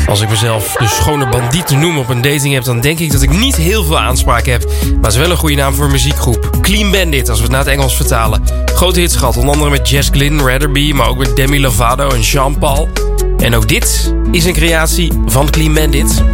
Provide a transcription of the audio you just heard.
Als ik mezelf de schone bandiet noem op een dating app, dan denk ik dat ik niet heel veel aanspraak heb. Maar het is wel een goede naam voor een muziekgroep. Clean Bandit, als we het naar het Engels vertalen. Grote hits gehad, onder andere met Jess Glynn, Ratherby, maar ook met Demi Lovato en Sean Paul. En ook dit is een creatie van Clean Bandit.